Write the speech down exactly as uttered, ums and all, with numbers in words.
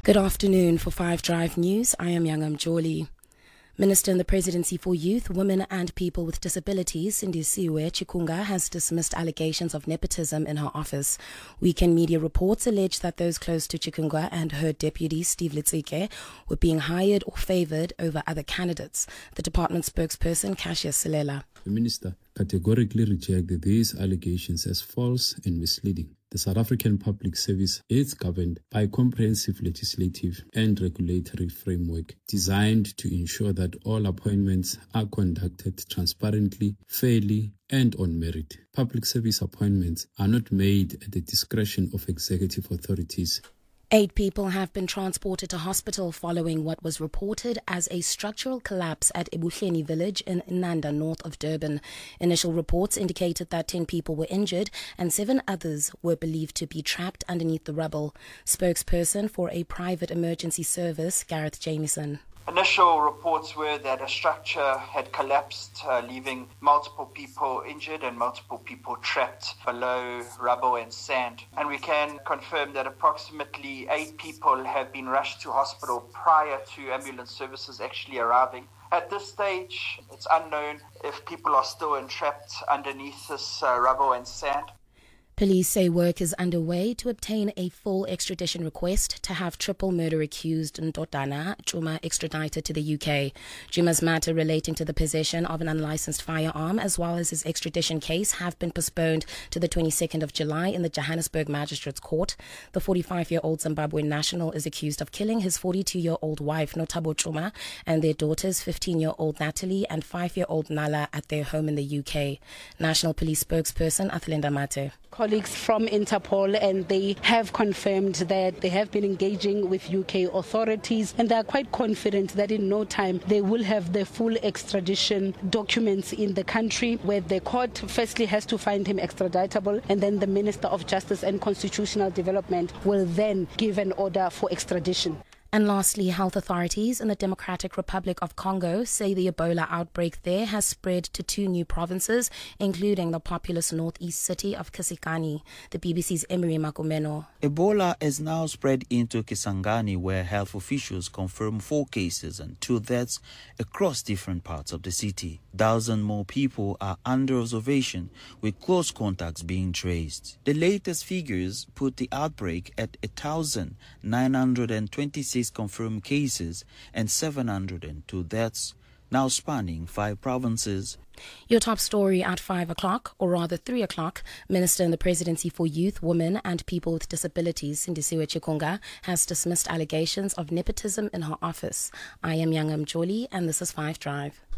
Good afternoon. For Five Drive News, I am Yangam Joli. Minister in the Presidency for Youth, Women and People with Disabilities, Sindisiwe Chikunga, has dismissed allegations of nepotism in her office. Weekend media reports allege that those close to Chikunga and her deputy, Steve Litsike, were being hired or favoured over other candidates. The department spokesperson, Cassius Silela. The minister categorically rejected these allegations as false and misleading. The South African Public Service is governed by a comprehensive legislative and regulatory framework designed to ensure that all appointments are conducted transparently, fairly, and on merit. Public service appointments are not made at the discretion of executive authorities. Eight people have been transported to hospital following what was reported as a structural collapse at Ebuhleni village in Nanda, north of Durban. Initial reports indicated that ten people were injured and seven others were believed to be trapped underneath the rubble. Spokesperson for a private emergency service, Gareth Jamieson. Initial reports were that a structure had collapsed, uh, leaving multiple people injured and multiple people trapped below rubble and sand. And we can confirm that approximately eight people have been rushed to hospital prior to ambulance services actually arriving. At this stage, it's unknown if people are still entrapped underneath this uh, rubble and sand. Police say work is underway to obtain a full extradition request to have triple murder accused Ndodana Juma extradited to the U K. Juma's matter relating to the possession of an unlicensed firearm as well as his extradition case have been postponed to the twenty-second of July in the Johannesburg Magistrates Court. The forty-five-year-old Zimbabwean national is accused of killing his forty-two-year-old wife Notabo Juma and their daughters fifteen-year-old Natalie and five-year-old Nala at their home in the U K. National Police spokesperson Athlinda Mate. Colleagues from Interpol, and they have confirmed that they have been engaging with U K authorities, and they are quite confident that in no time they will have the full extradition documents in the country, where the court firstly has to find him extraditable, and then the Minister of Justice and Constitutional Development will then give an order for extradition. And lastly, health authorities in the Democratic Republic of Congo say the Ebola outbreak there has spread to two new provinces, including the populous northeast city of Kisangani. The B B C's Emery Makumeno. Ebola has now spread into Kisangani, where health officials confirm four cases and two deaths across different parts of the city. Thousand more people are under observation, with close contacts being traced. The latest figures put the outbreak at one thousand nine hundred twenty-six confirmed cases and seven hundred two deaths, now spanning five provinces. Your top story at five o'clock, or rather three o'clock. Minister in the Presidency for Youth, Women and People with Disabilities, Sindisiwe Chikunga, has dismissed allegations of nepotism in her office. I am Yangam Joli, and this is Five Drive.